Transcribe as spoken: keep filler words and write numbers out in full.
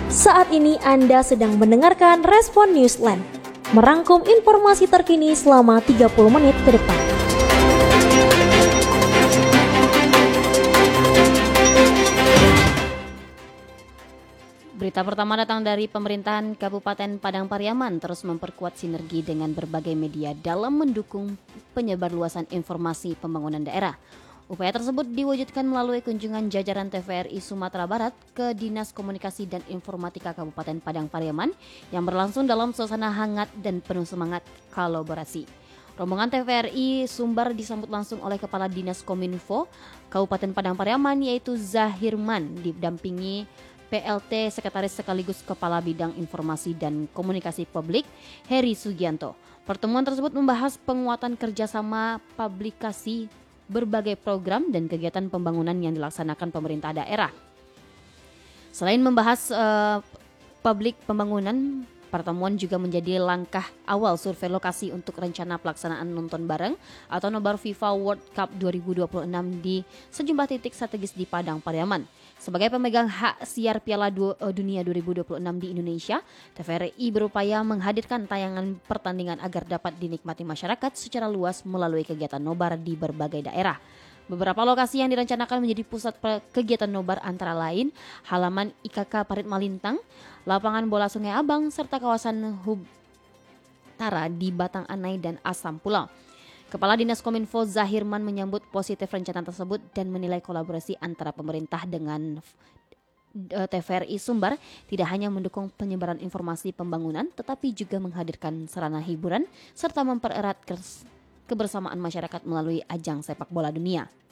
Saat ini Anda sedang mendengarkan Respon Newsland, merangkum informasi terkini selama tiga puluh menit ke depan. Berita pertama datang dari pemerintahan Kabupaten Padang Pariaman terus memperkuat sinergi dengan berbagai media dalam mendukung penyebarluasan informasi pembangunan daerah. Upaya tersebut diwujudkan melalui kunjungan jajaran T V R I Sumatera Barat ke Dinas Komunikasi dan Informatika Kabupaten Padang Pariaman yang berlangsung dalam suasana hangat dan penuh semangat kolaborasi. Rombongan T V R I Sumbar disambut langsung oleh Kepala Dinas Kominfo Kabupaten Padang Pariaman yaitu Zahirman, didampingi P L T Sekretaris sekaligus Kepala Bidang Informasi dan Komunikasi Publik Heri Sugianto. Pertemuan tersebut membahas penguatan kerjasama publikasi berbagai program dan kegiatan pembangunan yang dilaksanakan pemerintah daerah. Selain membahas uh, publik pembangunan, pertemuan juga menjadi langkah awal survei lokasi untuk rencana pelaksanaan nonton bareng atau nobar FIFA World Cup dua ribu dua puluh enam di sejumlah titik strategis di Padang Pariaman. Sebagai pemegang hak siar Piala Dunia dua ribu dua puluh enam di Indonesia, T V R I berupaya menghadirkan tayangan pertandingan agar dapat dinikmati masyarakat secara luas melalui kegiatan nobar di berbagai daerah. Beberapa lokasi yang direncanakan menjadi pusat kegiatan nobar antara lain halaman I K K Parit Malintang, lapangan bola Sungai Abang, serta kawasan Hub Tara di Batang Anai dan Asam Pulau. Kepala Dinas Kominfo Zahirman menyambut positif rencana tersebut dan menilai kolaborasi antara pemerintah dengan T V R I Sumbar tidak hanya mendukung penyebaran informasi pembangunan tetapi juga menghadirkan sarana hiburan serta mempererat kebersamaan masyarakat melalui ajang sepak bola dunia.